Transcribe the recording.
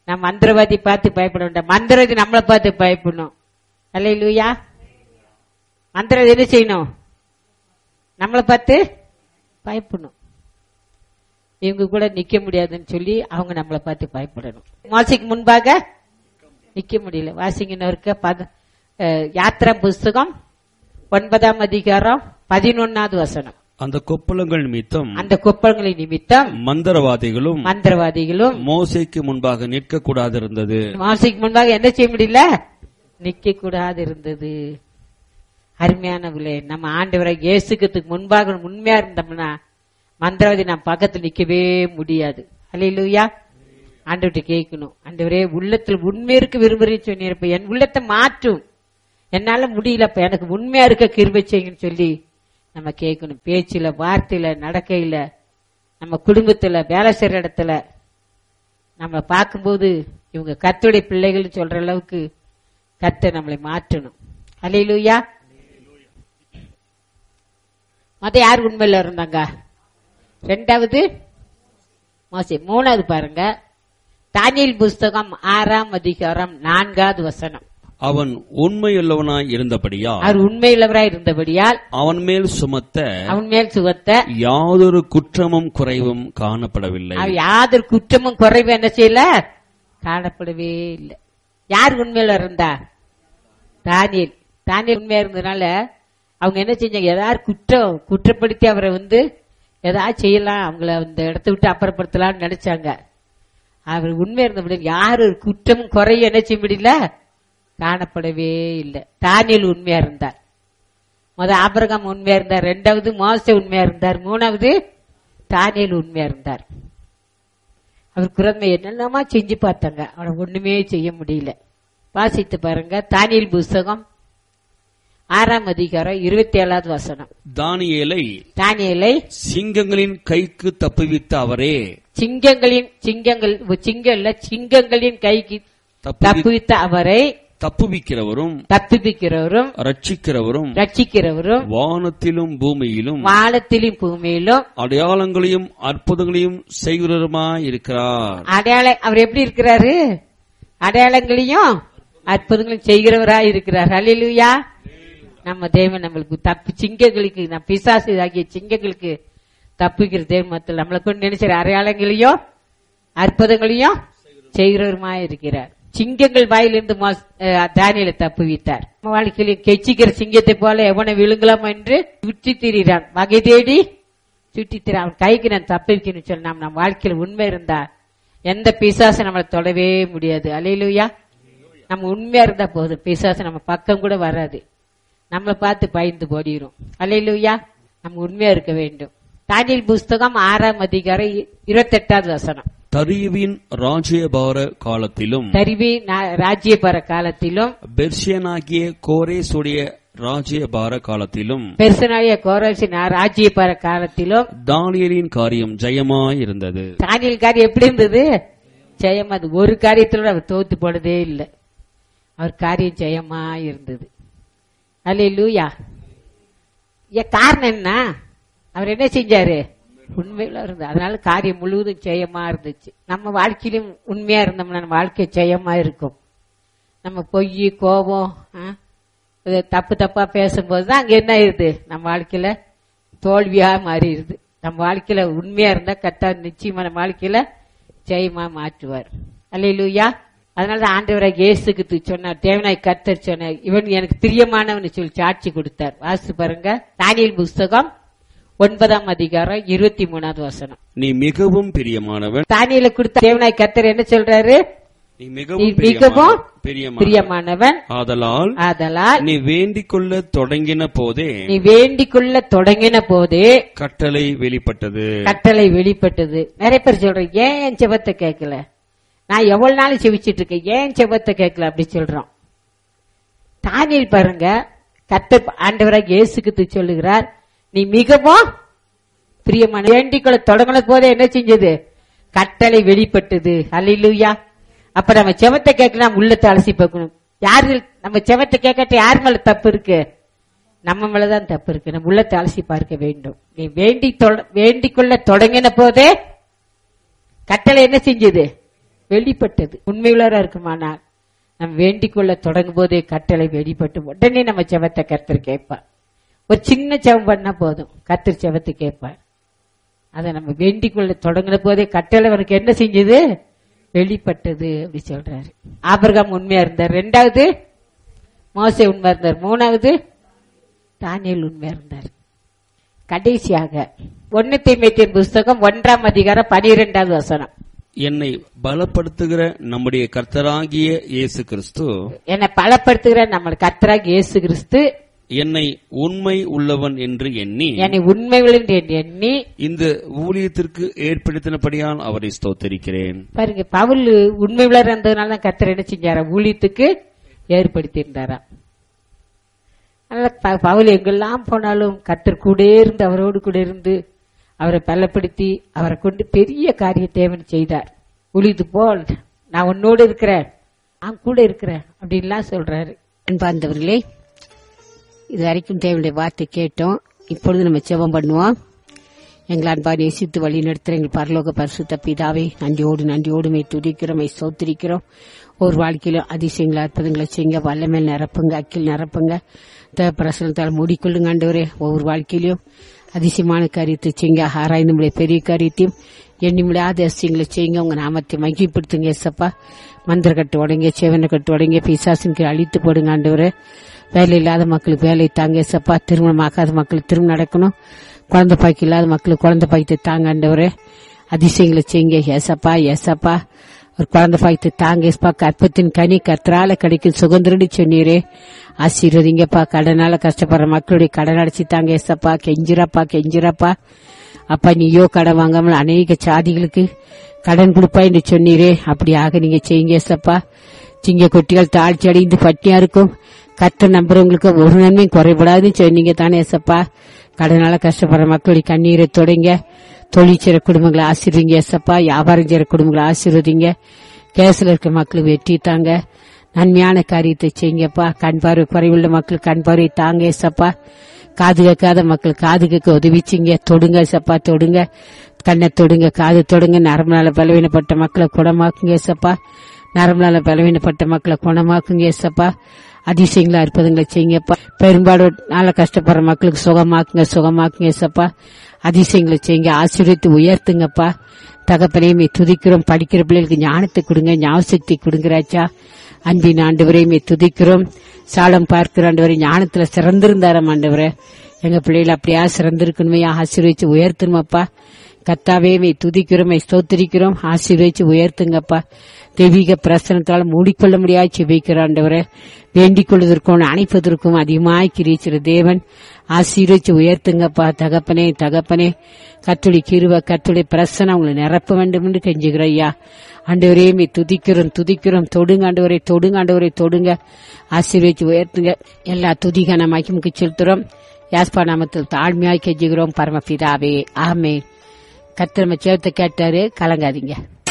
நான் மந்திரவாதி பார்த்து பயப்பட வேண்டாம், மந்திரவாதி நம்மளை பார்த்து பயப்படணும். அல்லேலூயா. மந்திரவாதி என்ன செய்யணும்? நம்மளை பார்த்து பயப்படணும். இவங்க கூட நிக்க முடியாதுன்னு சொல்லி அவங்க நம்மளை பார்த்து பயப்படணும். மோசைக்கு முன்பாக நிக்க முடியல. வாசிங்கன்னு இருக்க யாத்திரா புஸ்தகம் 9ஆம் அதிகாரம் 11வது வசனம். அந்த கொப்பளங்கள் நிமித்தம் மந்திரவாதிகளும் மோசேக்கு முன்பாக நிற்க கூடாது இருந்தது. மோசேக்கு முன்பாக என்ன செய்ய முடியல? நிக்க கூடாது இருந்தது. அருமையானவர்களே, நம்ம ஆண்டவராகிய இயேசுவுக்கு முன்பாக உண்மையா இருந்தோம்னா மந்திரவாதி நம்ம பக்கத்தில் நிக்கவே முடியாது. அல்லேலூயா. ஆண்டவர்கிட்ட கேட்கணும், ஆண்டவரே உள்ளத்தில் உண்மை இருக்க விரும்புறேன்னு சொன்னிருப்ப, என் உள்ளத்தை மாற்றும், என்னால முடியலப்ப, எனக்கு உண்மையா இருக்க கிருபை செய்யுங்கன்னு சொல்லி நம்ம கேட்கணும். பேச்சுல, வார்த்தையில, நடக்கையில, நம்ம குடும்பத்துல, வேலை செய்யற இடத்துல நம்ம பார்க்கும்போது இவங்க கர்த்தருடைய பிள்ளைகள் சொல்ற அளவுக்கு கர்த்தர் நம்மளை மாற்றணும். அல்லேலூயா. மத்த யார் உண்மையில இருந்தாங்க? 2வது மோசே. 3வது பாருங்க, தானியேல் புஸ்தகம் 6ஆம் அதிகாரம் 4வது வசனம். அவன் உண்மையுள்ளவனாய் இருந்தபடியால் அவன் மேல் சுமத்த யாதொரு குற்றமும் குறைவும் காணப்படவில்லை. யாதொரு குற்றமும் குறைவும் என்ன செய்யல? காணப்படவே இல்லை. யார் உண்மையில இருந்தா? தானியேல். உண்மையா இருந்ததுனால அவங்க என்ன செஞ்சாங்க? ஏதாவது குற்றப்படுத்தி அவரை ஏதாவது செய்யலாம், அவங்கள அந்த இடத்த விட்டு அப்புறப்படுத்தலாம்னு நினைச்சாங்க. அவர் உண்மையா இருந்தபடி யாரு குற்றமும் குறையும் என்ன செய்ய முடியல? காணப்படவே இல்லை. தானியேல் உண்மையா இருந்தார். ஆபிரகாம் உண்மையா இருந்தார். 2வது மோசே உண்மையா இருந்தார். 3வது தானியேல் உண்மையா இருந்தார். அவர் குரமை என்னென்னமா செஞ்சு பார்த்தாங்க, அவனை ஒண்ணுமே செய்ய முடியல. வாசித்து பாருங்க, தானியேல் புஸ்தகம் 6ஆம் அதிகாரம் 27வது வசனம். தானியேலை சிங்கங்களின் கைக்கு தப்புவித்த அவரே, சிங்கங்களின் கைக்கு தப்புவித்த அவரை தப்புவிக்கிறவரும் ரட்சிக்கிறவரும் வானத்திலும் பூமியிலும் அடையாளங்களையும் அற்புதங்களையும் செய்கிறவருமாய் இருக்கிறார். அவர் எப்படி இருக்கிறாரு? அடையாளங்களையும் அற்புதங்களையும் செய்கிறவராய் இருக்கிறார். அல்லேலூயா. நம்ம தேவன் நம்மளுக்கு சிங்கங்களுக்கு, நம்ம பிசாசு ஆகிய சிங்கங்களுக்கு தப்புகிற தேவன் நம்மளை கொண்டு நினைச்ச அடையாளங்களையும் அற்புதங்களையும் செய்கிறவருமா இருக்கிறார். சிங்கங்கள் வாயிலிருந்து தானியேலை தப்புவித்தார். வாழ்க்கையிலும் கெச்சிக்கிற சிங்கத்தை போல எவனை விழுங்கலாம் என்று சுற்றி திரிகிறான், வகை தேடி சுற்றி திரி. அவன் கைக்கு நான் தப்புவிக்கணும்னு சொல்லி நம்ம வாழ்க்கையில உண்மை இருந்தா எந்த பிசாசு நம்மளை தொடவே முடியாது. அல்லேலூயா. நம்ம உண்மையா இருந்தா போதும், பிசாசு நம்ம பக்கம் கூட வராது, நம்மளை பார்த்து பயந்து போடிரும். அல்லேலூயா. நம்ம உண்மையா இருக்க வேண்டும். தானியேல் புஸ்தகம் 6ஆம் அதிகாரம் 28வது வசனம். தரிவின் ராஜ்யபார காலத்திலும் பெர்சியனாகிய கோரேசுடைய ராஜ்யபார காலத்திலும் தானியேலின் காரியம் ஜெயமாயிருந்தது. தானியேல் காரியம் எப்படி இருந்தது? ஜெயமா. ஒரு காரியத்திலோட அவர் தோத்து போனதே இல்லை. அவர் காரியம் ஜெயமா இருந்தது. அல்லேலூயா. காரணம் என்ன? அவர் என்ன செஞ்சாரு? உண்மையில இருந்தார். அதனால காரியம் முழுவதும் ஜெயமா இருந்துச்சு. நம்ம வாழ்க்கையிலும் உண்மையா இருந்தோம்னா நம்ம வாழ்க்கை ஜெயமா இருக்கும். நம்ம பொய், கோபம், தப்பா பேசும்போதுதான் அங்க என்ன ஆயிருது? நம்ம வாழ்க்கையில தோல்வியா மாறிடுது. நம்ம வாழ்க்கையில உண்மையா இருந்தா கர்த்தர் நிச்சயமா நம்ம வாழ்க்கையில ஜெயமா மாற்றுவார். அல்லேலூயா. அதனாலதான் ஆண்டவராகிய இயேசுக்கு சொன்னார், தேவனாய் கர்த்தர் சொன்னார், இவன் எனக்கு பிரியமானவன் சொல்லி சாட்சி கொடுத்தார். வாசித்து பாருங்க, தானியேல் புஸ்தகம் 9ஆம் அதிகாரம் 23வது வசனம். நீ மிகவும் பிரியமானவன். தானியேலை கொடுத்த தேவனாய் கர்த்தர் என்ன சொல்றாரு? நீ மிகவும் பிரியமானவன். ஆதலால் நீ வேண்டிக் கொள்ள தொடங்கின போதே கட்டளை வெளிப்பட்டது. நிறைய பேர் சொல்றேன், ஏன் என் செபத்தை கேட்கல? நான் எவ்வளவு நாள் செவிச்சிட்டு இருக்கேன், ஏன் செபத்தை கேட்கல அப்படி சொல்றோம். தானியேல் பாருங்க, கர்த்தர் ஆண்டவராகிய இயேசுக்கு சொல்லுகிறார், நீ மிகவும் பிரியமான. வேண்டிக்கொள்ள தொடங்கின போதே என்ன செஞ்சது? கட்டளை வெளிப்பட்டது. அல்லேலூயா. அப்ப நம்ம செவத்தை கேட்கலாம், உள்ளத்தை அலசி பார்க்கணும். யாரு நம்ம செவத்தை கேட்கட்ட யார் மேல தப்பு இருக்கு? நம்ம மேலதான் தப்பு இருக்கு. நம்ம உள்ளத்தை அலசி பார்க்க வேண்டும். நீ வேண்டிக்கொள்ள தொடங்கின போதே கட்டளை என்ன செஞ்சது? வெளிப்பட்டது. உண்மையுள்ளவரா இருக்குமானால் நம்ம வேண்டிக் கொள்ள தொடங்கும் போதே கட்டளை வெளிப்பட்டு உடனே நம்ம ஜெபத்தை கர்த்தர் கேட்பார். ஒரு சின்ன ஜெபம் பண்ணா போதும், கர்த்தர் ஜெபத்தை கேட்பார். அதை நம்ம வேண்டிக் கொள்ள தொடங்கின போதே கட்டளை அவருக்கு என்ன செஞ்சது? வெளிப்பட்டது அப்படி சொல்றாரு. ஆபிரகாம் உண்மையா இருந்தார். 2வது மோசே உண்மையா இருந்தார். 3வது தானியேல் உண்மையா இருந்தார். கடைசியாக 1 தீமோத்தேயுவின் புஸ்தகம் 1ஆம் அதிகாரம் 12வது வசனம். என்னை பலப்படுத்துகிற நம்முடைய கர்த்தராகிய இயேசு கிறிஸ்து, என்னை பலப்படுத்துகிற நம்ம கர்த்தராகிய இயேசு கிறிஸ்து என்னை உண்மை உள்ளவன் என்று எண்ணி, என்னை உண்மை உள்ளவன் என்று எண்ணி இந்த ஊழியத்திற்கு ஏற்படுத்தினபடியால் அவரை ஸ்தோத்திரிக்கிறேன். பாருங்க, பவுல் உண்மை உள்ளவர் இருந்ததுனால தான் கர்த்தர் என்ன செஞ்சாரா? ஊழியத்துக்கு ஏற்படுத்தி இருந்தாரா. அதனால பவுல் எங்கெல்லாம் போனாலும் கர்த்தர் கூட இருந்து, அவரோடு கூட இருந்து அவரை பலப்படுத்தி அவரை கொண்டு பெரிய காரியத்தை தேவன் செய்தார். ஊழியத்து போல் நான் உன்னோடு இருக்கிறேன், நான் கூட இருக்கிறேன் அப்படின்லாம் சொல்றாரு. அன்பார்ந்தவர்களே, இது வரைக்கும் தேவனுடைய வார்த்தை கேட்டோம். இப்பொழுது நம்ம ஜெபம் பண்ணுவோம். எங்கள் அன்பா நேசித்து வழி நடத்துகிற எங்கள் பரலோக பரிசுத்த பிதாவே, நன்றியோடு துதிக்கிறோம், ஸ்தோத்திரிக்கிறோம். ஒரு வாழ்க்கையிலும் அதிசயங்களை அற்புதங்களை செய்யுங்க, வல்லமேல் நிரப்புங்க, அக்கில் நிரப்புங்க, பிரசனத்தால் மூடிக்கொள்ளுங்க ஆண்டவரே. ஒவ்வொரு வாழ்க்கையிலும் அதிசயமான காரியத்தை செய்யுங்க, ஆராய்ந்து முடிய பெரிய காரியத்தையும் எண்ணி முடியாத அதிசயங்களை செய்யுங்க. உங்க நாமத்தை மகிமைப்படுத்துங்க ஏசப்பா. மந்திர கட்டு உடங்க, சேவனை கட்டு உடங்க, பிசாசின் அழித்து போடுங்க ஆண்டவரே. வேலை இல்லாத மக்களுக்கு வேலை தாங்க ஏசப்பா. திருமணம் ஆகாத மக்களுக்கு திருமணம் நடக்கணும். குழந்தை பாய்க்கு இல்லாத மக்களுக்கு குழந்தை பாய்த்து தாங்க ஆண்டவரே. அதிசயங்களை செய்யுங்க ஏசப்பா. ஒரு குழந்தை பாய்த்து தாங்க ஏசப்பா. கற்பத்தின் கனி கர்த்தரால கிடைக்கும் சுகந்திரடி சொன்னீரே, ஆசீர்வதிங்கப்பா. கடனால கஷ்டப்படுற மக்களுடைய கடன் அடைச்சி தாங்க ஏசப்பா. கெஞ்சிரப்பா அப்பா. நீயோ கடன் வாங்காமல் அநேக சாதிகளுக்கு கடன் கொடுப்பா என்று சொன்னீரே, அப்படியாக நீங்க செய்யுங்க ஏசப்பா. சிங்க கொட்டிகள் தாழ்ச்சி அடைந்து பட்டியா இருக்கும். கர்த்தர் நம்புறவங்களுக்கு ஒரு நன்மையும் குறைபடாதுன்னு சொன்னீங்க தானே ஏசப்பா. கடனால கஷ்டப்படுற மக்களுடைய கண்ணீரை தொடங்க. தொழில் செய்ற குடும்பங்களை ஆசீர்வதிங்க ஏசப்பா. வியாபாரம் செய்ற குடும்பங்களை ஆசீர்வதிங்க. கேஸ்ல இருக்க மக்களுக்கு வெற்றி தாங்க. நன்மையான காரியத்தை செய்யுங்கப்பா. கண் பார்வை குறைவுள்ள மக்கள் கண் பார்வை தாங்க ஏசப்பா. காது கேட்காத மக்கள் காது கேட்க உதவிச்சிங்க. தொடுங்க ஏசப்பா, தொடுங்க. கண்ணை தொடுங்க, காது தொடுங்க. நரம்புனால பலவீனப்பட்ட மக்களை குணமாக்குங்க ஏசப்பா. நரம்புனால பலவீனப்பட்ட மக்களை குணமாக்குங்க ஏசப்பா. அதிசயங்களா அற்புதங்களை செய்யுங்கப்பா. பெரும்பாடு நாள கஷ்டப்படுற மக்களுக்கு சுகமாக்குங்க ஏசப்பா. அதிசயங்களை செய்யுங்க, ஆசீர்வதித்து உயர்த்துங்கப்பா. தகப்பனையுமே துதிக்கிறோம். படிக்கிற பிள்ளைகளுக்கு ஞானத்தை கொடுங்க, ஞாபகத்தை கொடுங்கிறாச்சா. அன்பின் ஆண்டவரையுமே துதிக்கிறோம். சாலம் பார்க்கிற ஆண்டவரை ஞானத்துல சிறந்திருந்தாரம் ஆண்டவரை. எங்க பிள்ளைகள் அப்படியா சிறந்திருக்கணுமே, ஆசீர்வதிச்சு உயர்த்தணுமப்பா. கர்த்தாவே துதிக்கிறோம், ஸ்தோத்திரிக்கிறோம். ஆசீர்வதிச்சு உயர்த்துங்கப்பா. தெய்வீக பிரசனத்தால் மூடிக்கொள்ள முடியாது செபிக்கிறாண்டவரை. வேண்டிக் கொள்வதற்கும் அணைப்பதற்கும் அதிகமாய் கிரீச்சிற தேவன். ஆசீர்வதிச்சு உயர்த்துங்கப்பா. தகப்பனே கர்த்தருடைய கிருபை, கர்த்தருடைய பிரசனம் உங்களை நிரப்ப வேண்டும் என்று கெஞ்சுகிற ஐயா. ஆண்டவரே துதிக்கிறோம். தொடுங்க ஆண்டவரை, தொடுங்க. ஆசீர்வதிச்சு உயர்த்துங்க. எல்லா துதிகான மகிமைக்கு செலுத்துறோம். யாஸ்பா நாமத்தில் தாழ்மையாய் கெஞ்சுகிறோம் பரமபிதாவே, ஆமென். கர்த்தர் நம்ம ஜெபத்தை கேட்டாரு, கலங்காதீங்க.